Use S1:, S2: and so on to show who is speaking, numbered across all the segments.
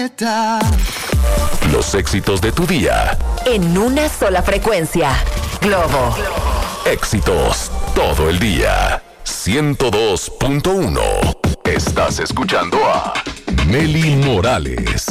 S1: Los éxitos de tu día.
S2: En una sola frecuencia. Globo.
S1: Éxitos todo el día. 102.1. Estás escuchando a Mely Morales.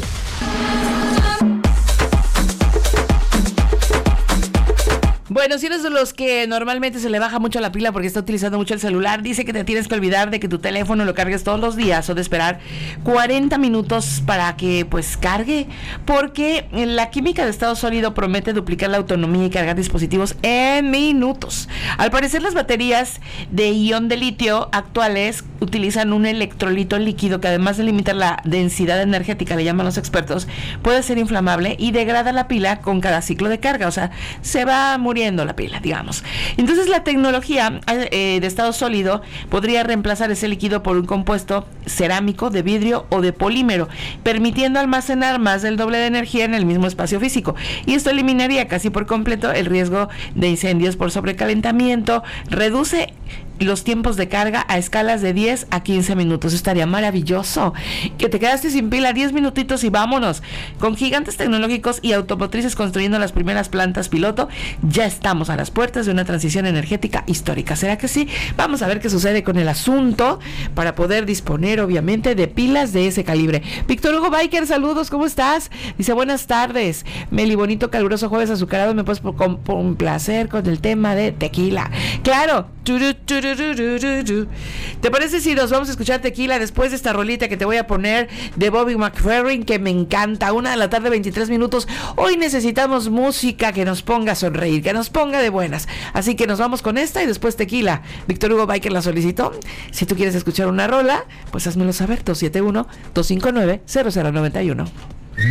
S3: Bueno, si eres de los que normalmente se le baja mucho la pila porque está utilizando mucho el celular, dice que te tienes que olvidar de que tu teléfono lo cargues todos los días o de esperar 40 minutos para que pues cargue, porque la química de estado sólido promete duplicar la autonomía y cargar dispositivos en minutos. Al parecer, las baterías de ion de litio actuales utilizan un electrolito líquido que, además de limitar la densidad energética, le llaman los expertos, puede ser inflamable y degrada la pila con cada ciclo de carga. O sea, se va muriendo la pila, digamos. Entonces, la tecnología de estado sólido podría reemplazar ese líquido por un compuesto cerámico, de vidrio o de polímero, permitiendo almacenar más del doble de energía en el mismo espacio físico. Y esto eliminaría casi por completo el riesgo de incendios por sobrecalentamiento, reduce los tiempos de carga a escalas de 10 a 15 minutos. Estaría maravilloso. Que te quedaste sin pila 10 minutitos y vámonos. Con gigantes tecnológicos y automotrices construyendo las primeras plantas piloto, ya estamos a las puertas de una transición energética histórica. ¿Será que sí? Vamos a ver qué sucede con el asunto para poder disponer, obviamente, de pilas de ese calibre. Víctor Hugo Biker, saludos, ¿cómo estás? Dice, buenas tardes. Mely, bonito, caluroso jueves azucarado. Me puedes complacer con el tema de tequila. Claro. ¿Te parece si nos vamos a escuchar tequila después de esta rolita que te voy a poner de Bobby McFerrin, que me encanta? 1:00 p.m, 23 minutos. Hoy necesitamos música que nos ponga a sonreír, que nos ponga de buenas. Así que nos vamos con esta y después tequila. Víctor Hugo Biker la solicitó. Si tú quieres escuchar una rola, pues házmelo saber. 271-259-0091.